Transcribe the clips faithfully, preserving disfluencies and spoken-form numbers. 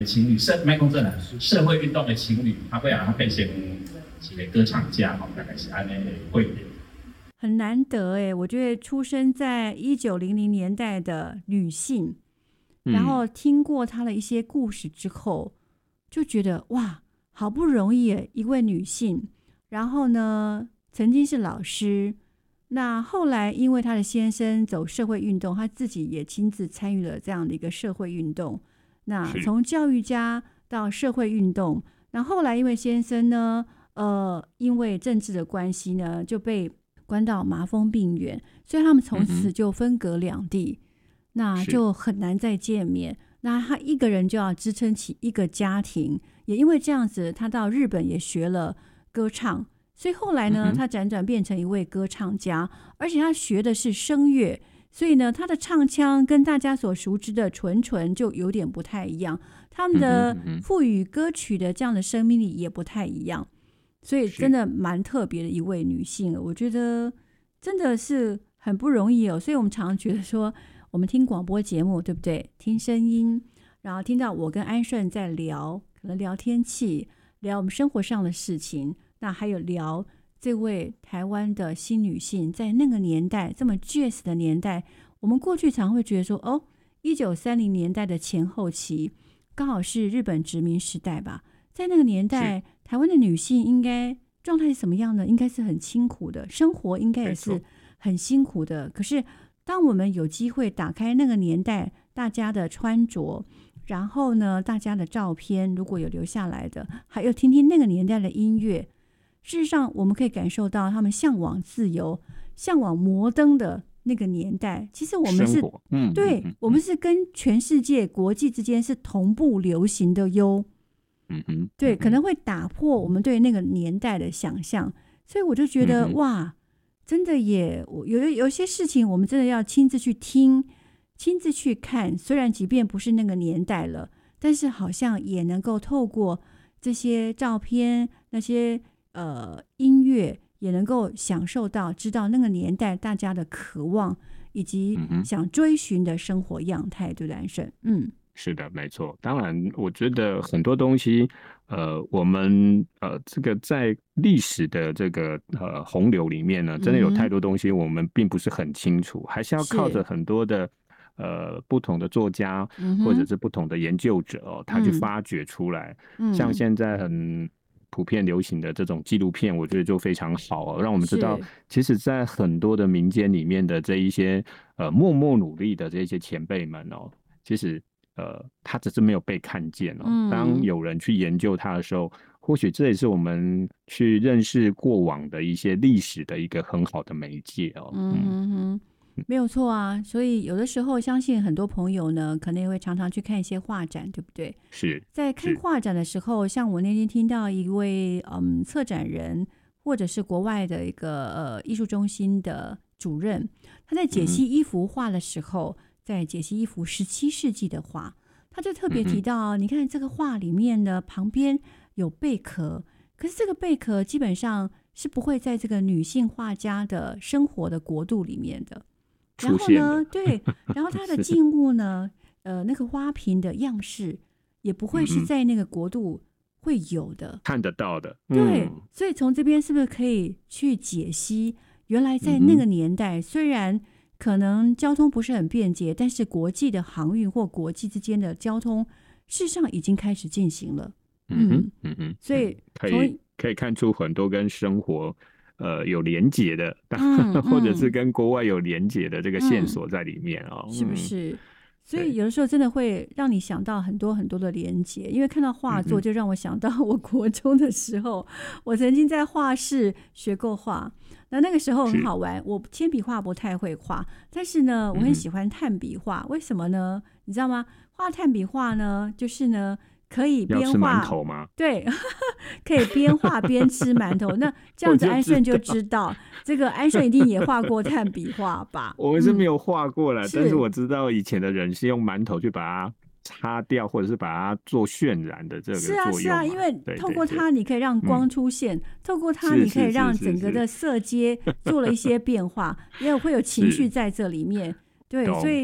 情侣社卖公正啊，社会运动的情侣，他会让他变成一个歌唱家，大概是安尼的会点。 很难得哎，我觉得出生在一九零零年代的女性， 嗯、 然后听过她的一些故事之后，就觉得哇，好不容易一位女性，然后呢，曾经是老师，那后来因为她的先生走社会运动，她自己也亲自参与了这样的一个社会运动。那从教育家到社会运动，那后来因为先生呢，呃，因为政治的关系呢，就被关到麻风病院，所以他们从此就分隔两地，嗯、那就很难再见面。那他一个人就要支撑起一个家庭，也因为这样子，他到日本也学了歌唱，所以后来呢，嗯、他辗转变成一位歌唱家，而且他学的是声乐。所以呢，他的唱腔跟大家所熟知的纯纯就有点不太一样，他们的赋予歌曲的这样的生命力也不太一样，所以真的蛮特别的一位女性，我觉得真的是很不容易哦。所以我们常常觉得说，我们听广播节目，对不对？听声音，然后听到我跟安顺在聊，可能聊天气，聊我们生活上的事情，那还有聊这位台湾的新女性，在那个年代这么 jazz 的年代，我们过去常会觉得说，哦，一九三零年代的前后期，刚好是日本殖民时代吧。在那个年代，台湾的女性应该状态是什么样的？应该是很辛苦的，生活应该也是很辛苦的。可是，当我们有机会打开那个年代大家的穿着，然后呢，大家的照片如果有留下来的，还有听听那个年代的音乐。事实上，我们可以感受到他们向往自由、向往摩登的那个年代。其实我们是， 嗯， 对、嗯、我们是跟全世界、国际之间是同步流行的哟。 嗯哼， 对，可能会打破我们对那个年代的想象。所以我就觉得，嗯、哇，真的也有有些事情，我们真的要亲自去听、亲自去看。虽然即便不是那个年代了，但是好像也能够透过这些照片、那些。呃，音乐也能够享受到，知道那个年代大家的渴望以及想追寻的生活样态，嗯、对不对，安顺？嗯， 是的，没错。当然，我觉得很多东西，呃，我们呃，这个在历史的这个呃洪流里面呢，真的有太多东西我们并不是很清楚，嗯、还是要靠着很多的呃不同的作家、嗯、或者是不同的研究者哦，他去发掘出来。嗯、像现在很普遍流行的这种纪录片，我觉得就非常好、哦，让我们知道，其实在很多的民间里面的这一些呃默默努力的这些前辈们哦，其实呃他只是没有被看见哦。嗯、当有人去研究他的时候，或许这也是我们去认识过往的一些历史的一个很好的媒介哦。 嗯哼哼，没有错啊。所以有的时候，相信很多朋友呢，可能也会常常去看一些画展，对不对？ 是在看画展的时候，像我那天听到一位嗯策展人，或者是国外的一个呃艺术中心的主任，他在解析一幅画的时候，嗯、在解析一幅十七世纪的画，他就特别提到，嗯、你看这个画里面呢，旁边有贝壳，可是这个贝壳基本上是不会在这个女性画家的生活的国度里面的。然后呢，对，然后它的静物呢，呃，那个花瓶的样式也不会是在那个国度会有的， 嗯、看得到的。 对， 嗯、 所以从这边是不是可以去解析，原来在那个年代，嗯、虽然可能交通不是很便捷，但是国际的航运或国际之间的交通，事实上已经开始进行了。 嗯嗯嗯嗯， 所以可以可以看出很多跟生活。呃，有连结的， 嗯、 或者是跟国外有连结的这个线索在里面哦， 嗯、是不是？所以有的时候真的会让你想到很多很多的连结，因为看到画作就让我想到我国中的时候，嗯、我曾经在画室学过画，那那个时候很好玩。我铅笔画不太会画，但是呢，我很喜欢炭笔画。嗯、为什么呢？你知道吗？画炭笔画呢，就是呢。可以边画， 要吃馒头吗？ 对，可以边画边吃馒头。那这样子，安顺就知道，这个安顺一定也画过炭笔画吧？ 我们是没有画过了，嗯、但是我知道以前的人是用馒头去把它擦掉，或者是把它做渲染的这个作用。 是啊，是啊，因为透过它你可以让光出现，嗯、透过它你可以让整个的色阶做了一些变化，也有会有情绪在这里面。对，所以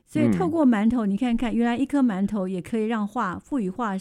所以透过馒头，你看看，原来一颗馒头也可以让画赋予画